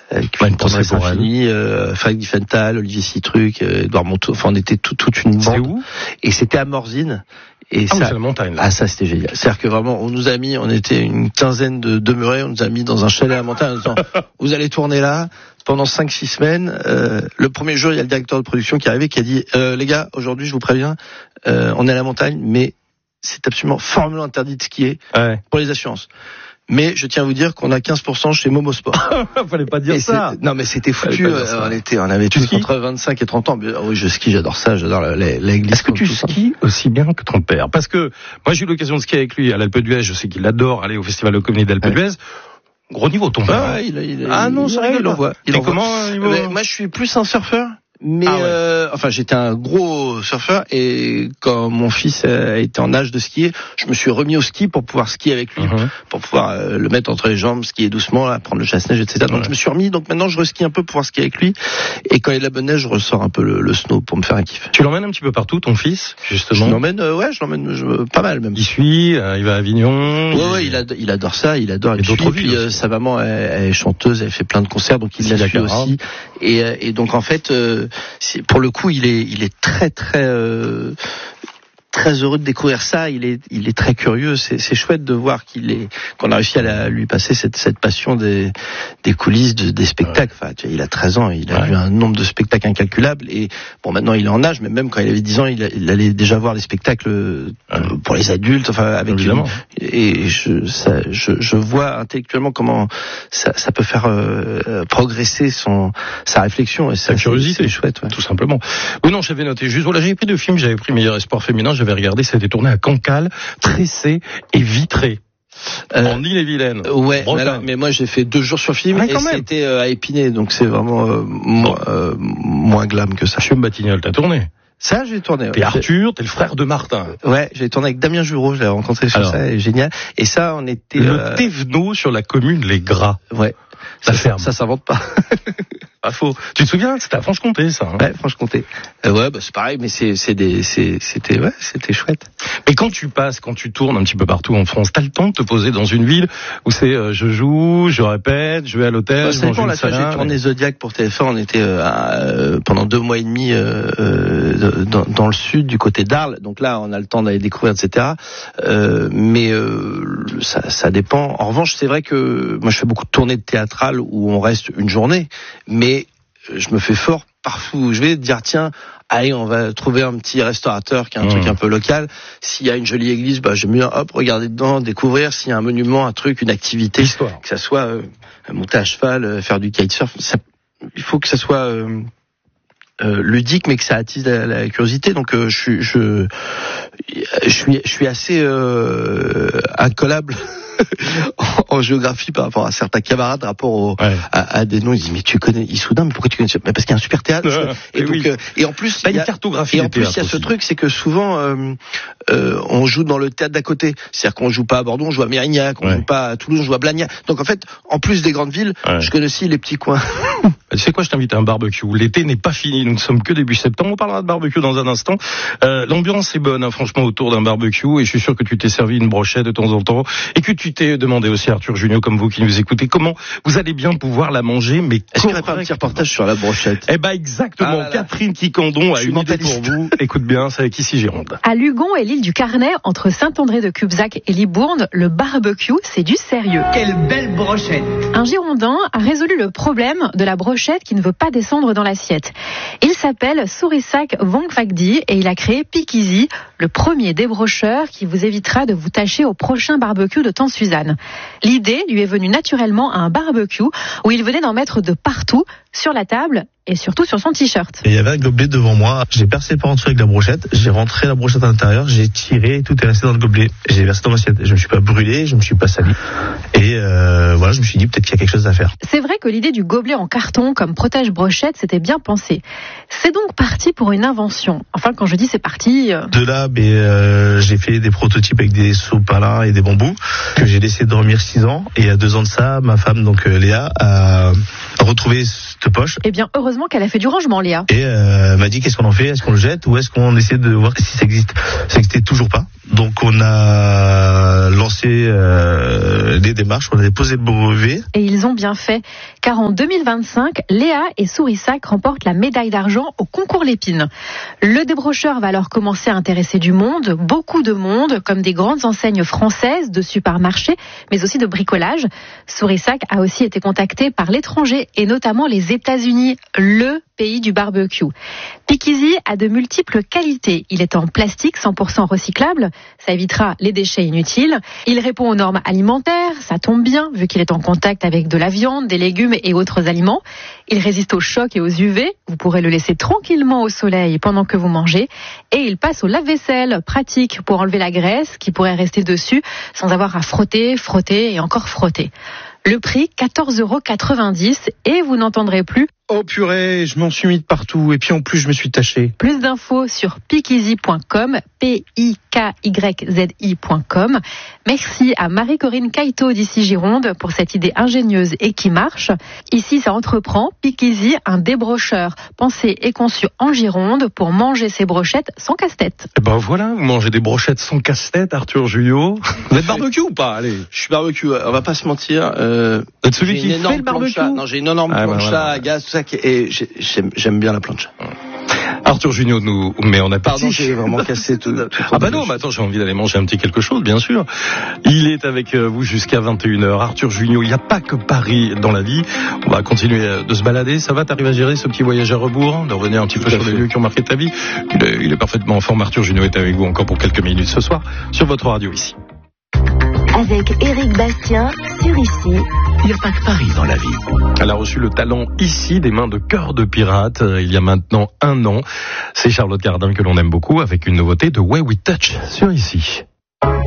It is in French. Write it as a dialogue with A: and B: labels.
A: Tendresse Infinie, Frédéric Diffenthal, Olivier Citruc, Edouard Monteau, enfin on était toute une bande.
B: C'était où ?
A: Et c'était à Morzine. Et
B: c'est la montagne, là.
A: Ah, ça, c'était génial. C'est-à-dire que vraiment, on était une quinzaine de demeurés, on nous a mis dans un chalet à la montagne en disant, vous allez tourner là pendant 5-6 semaines. Le premier jour, il y a le directeur de production qui est arrivé, qui a dit, les gars, aujourd'hui, je vous préviens, on est à la montagne, mais c'est absolument formellement interdit de skier pour les assurances. Mais je tiens à vous dire qu'on a 15% chez Momosport.
B: Fallait pas dire ça.
A: Non, mais c'était foutu. On avait tous entre 25 et 30 ans. Oui, je skie, j'adore ça, j'adore les glissements.
B: Est-ce que tu skis aussi bien que ton père ? Parce que moi, j'ai eu l'occasion de skier avec lui à l'Alpe d'Huez. Je sais qu'il adore aller au Festival de Comedy d'Alpe d'Huez. Gros niveau, ton père.
A: Ah non, ça rigole, il envoie.
B: Comment niveau...
A: Moi, je suis plus un surfeur. Mais j'étais un gros surfeur et quand mon fils était en âge de skier, je me suis remis au ski pour pouvoir skier avec lui, pour pouvoir le mettre entre les jambes, skier doucement, là, prendre le chasse-neige, etc. Donc je me suis remis, donc maintenant je reskie un peu pour pouvoir skier avec lui. Et quand il y a de la bonne neige, je ressors un peu le snow pour me faire un kiff.
B: Tu l'emmènes un petit peu partout, ton fils, justement?
A: Je l'emmène pas mal même.
B: Il suit, il va à Avignon.
A: Ouais, il adore ça, il adore. Puis sa maman, elle est chanteuse, elle fait plein de concerts, donc il la suit aussi. Et donc en fait, pour le coup, il est très heureux de découvrir ça. Il est très curieux. C'est chouette de voir qu'on a réussi à lui passer cette passion des coulisses, des spectacles. Enfin, tu vois, il a 13 ans, il a vu un nombre de spectacles incalculable. Et bon, maintenant il est en âge, mais même quand il avait 10 ans, il allait déjà voir des spectacles pour les adultes. Enfin, avec je vois intellectuellement comment ça peut faire progresser sa réflexion et sa curiosité. C'est chouette,
B: tout simplement. Oui, non, j'avais noté juste. Voilà, j'avais pris 2 films. J'avais pris Meilleur Espoir féminin. J'avais regardé, ça a été tourné à Cancale, Tressé et Vitré. En Ille-et-Vilaine.
A: Mais moi j'ai fait 2 jours sur film et c'était à Épinay, donc c'est vraiment moins glam que ça.
B: Monsieur Batignolles, t'as tourné?
A: Ça, j'ai tourné.
B: T'es Arthur, t'es le frère de Martin.
A: Ouais, j'ai tourné avec Damien Jureau, je l'ai rencontré sur ça, c'est génial. Et ça, on était...
B: Le Thévenot sur la commune Les Gras.
A: Ouais. Ça s'invente pas.
B: Pas faux. Tu te souviens, c'était à Franche-Comté, ça.
A: Ouais, Franche-Comté. C'est pareil, mais c'était chouette.
B: Mais quand tu tournes un petit peu partout en France, t'as le temps de te poser dans une ville où c'est je joue, je répète, je vais à l'hôtel, je mange une salade.
A: J'ai tourné Zodiac pour TF1, on était pendant 2 mois et demi dans le sud, du côté d'Arles. Donc là, on a le temps d'aller découvrir, etc. Mais ça dépend. En revanche, c'est vrai que moi, je fais beaucoup de tournées théâtrales où on reste une journée, mais je me fais fort partout où je vais dire tiens, allez, on va trouver un petit restaurateur qui a un truc un peu local. S'il y a une jolie église, j'aime bien regarder dedans, découvrir. S'il y a un monument, un truc, une activité, que ça soit monter à cheval, faire du kitesurf, il faut que ça soit ludique, mais que ça attise la curiosité. Donc je suis assez incollable en géographie par rapport à certains camarades, rapport à des noms. Ils disent mais tu connais Issoudun, mais pourquoi tu connais ça? Mais parce qu'il y a un super théâtre. Et en plus il y a cartographie. Et en plus il y a ce truc, c'est que souvent on joue dans le théâtre d'à côté. C'est-à-dire qu'on joue pas à Bordeaux, on joue à Mérignac, on joue pas à Toulouse, on joue à Blagnac. Donc en fait, en plus des grandes villes, je connais aussi les petits coins.
B: Tu sais quoi, je t'invite à un barbecue. L'été n'est pas fini, nous ne sommes que début septembre. On parlera de barbecue dans un instant. L'ambiance est bonne, franchement, autour d'un barbecue. Et je suis sûr que tu t'es servi une brochette de temps en temps. Et que tu t'es demandé aussi, Arthur Junio, comme vous qui nous écoutez, comment vous allez bien pouvoir la manger. Mais
A: est-ce qu'il n'y aurait pas un petit reportage sur la brochette?
B: Exactement. Catherine Quicandon a une idée pour vous. Écoute bien, c'est avec ici Gironde.
C: À Lugon et l'île du Carnet, entre Saint-André-de-Cubzac et Libourne, le barbecue, c'est du sérieux.
D: Quelle belle brochette!
C: Un Girondin a résolu le problème de la brochette qui ne veut pas descendre dans l'assiette. Il s'appelle Sourisak Vongfakdi et il a créé Pikizi, le premier débrocheur qui vous évitera de vous tâcher au prochain barbecue de Tante-Suzanne. L'idée lui est venue naturellement à un barbecue où il venait d'en mettre de partout, sur la table et surtout sur son t-shirt.
E: Et il y avait un gobelet devant moi, j'ai percé par en dessous avec la brochette, j'ai rentré la brochette à l'intérieur, j'ai tiré, tout est resté dans le gobelet. J'ai versé dans l'assiette, je me suis pas brûlé, je me suis pas sali. Et je me suis dit peut-être qu'il y a quelque chose à faire.
C: C'est vrai que l'idée du gobelet en carton comme protège-brochette, c'était bien pensé. C'est donc parti pour une invention. Enfin, quand je dis c'est parti...
E: De là, j'ai fait des prototypes avec des sopalins et des bambous que j'ai laissé dormir 6 ans. Et il y a 2 ans de ça, ma femme, donc Léa, a retrouvé cette poche.
C: Eh bien, heureusement qu'elle a fait du rangement, Léa.
E: Et m'a dit qu'est-ce qu'on en fait? Est-ce qu'on le jette ou est-ce qu'on essaie de voir si ça existe? Ça n'existait toujours pas. Donc on a lancé des démarches, on a déposé le brevet.
C: Et ils ont bien fait, car en 2025, Léa et Sourissac remportent la médaille d'argent au concours Lépine. Le débrocheur va alors commencer à intéresser du monde, beaucoup de monde, comme des grandes enseignes françaises de supermarchés, mais aussi de bricolage. Sourissac a aussi été contacté par l'étranger, et notamment les États-Unis, le pays du barbecue. Pick-Easy a de multiples qualités. Il est en plastique 100% recyclable, ça évitera les déchets inutiles. Il répond aux normes alimentaires, ça tombe bien vu qu'il est en contact avec de la viande, des légumes et autres aliments. Il résiste aux chocs et aux UV, vous pourrez le laisser tranquillement au soleil pendant que vous mangez. Et il passe au lave-vaisselle, pratique pour enlever la graisse qui pourrait rester dessus sans avoir à frotter et encore frotter. Le prix, 14,90 € et vous n'entendrez plus.
B: Oh purée, je m'en suis mis de partout et puis en plus je me suis taché.
C: Plus d'infos sur pickeasy.com, PIKYZI.com. Merci à Marie-Corinne Caïto d'ici Gironde pour cette idée ingénieuse et qui marche. Ici, ça entreprend. Pick-Easy, un débrocheur pensé et conçu en Gironde pour manger ses brochettes sans casse-tête.
B: Et ben voilà, vous mangez des brochettes sans casse-tête, Arthur Junio. Vous êtes barbecue ou pas? Allez.
A: Je suis barbecue, on va pas se mentir.
B: Vous êtes celui qui fait le barbecue?
A: Non, j'ai une énorme plancha à gaz, tout ça, et j'aime bien la plancha.
B: Arthur Junio nous met en appétit.
A: Pardon, j'ai vraiment cassé tout.
B: Ah bah non, mais attends, j'ai envie d'aller manger un petit quelque chose, bien sûr. Il est avec vous jusqu'à 21h. Arthur Junio, il n'y a pas que Paris dans la vie. On va continuer de se balader. Ça va, t'arrives à gérer ce petit voyage à rebours, de revenir un petit peu sur les lieux qui ont marqué ta vie? Il est parfaitement en forme. Arthur Junio est avec vous encore pour quelques minutes ce soir sur votre radio ici.
D: Avec Éric Bastien sur Ici.
F: Il n'y a pas que Paris dans la vie.
B: Elle a reçu le talent Ici des mains de Cœur de Pirate il y a maintenant 1 an. C'est Charlotte Cardin que l'on aime beaucoup avec une nouveauté de Way We Touch sur Ici.